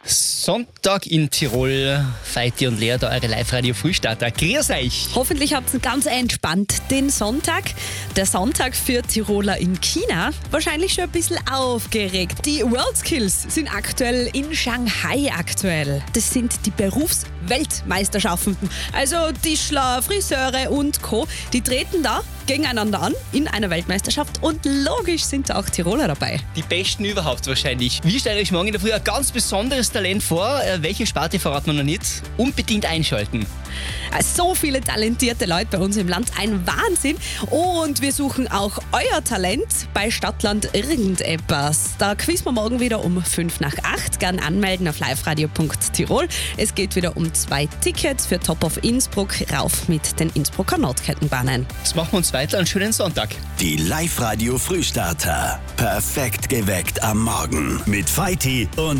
Sonntag in Tirol. Feiti und Lea, da eure Live-Radio-Frühstarter. Grüß euch! Hoffentlich habt ihr ganz entspannt den Sonntag. Der Sonntag für Tiroler in China. Wahrscheinlich schon ein bisschen aufgeregt. Die WorldSkills sind aktuell in Shanghai aktuell. Das sind die Berufsweltmeisterschaften. Also Tischler, Friseure und Co. Die treten da gegeneinander an in einer Weltmeisterschaft und logisch sind da auch Tiroler dabei. Die Besten überhaupt wahrscheinlich. Wir stellen euch morgen in der Früh ein ganz besonderes Talent vor. Welche Sparte verraten wir noch nicht? Unbedingt einschalten. So viele talentierte Leute bei uns im Land, ein Wahnsinn. Und wir suchen auch euer Talent bei Stadtland irgendetwas. Da quizzen wir morgen wieder um 7:55. Gern anmelden auf liveradio.tirol. Es geht wieder um 2 Tickets für Top of Innsbruck rauf mit den Innsbrucker Nordkettenbahnen. Jetzt machen wir uns weiter. Einen schönen Sonntag. Die Live-Radio Frühstarter. Perfekt geweckt am Morgen mit Feiti und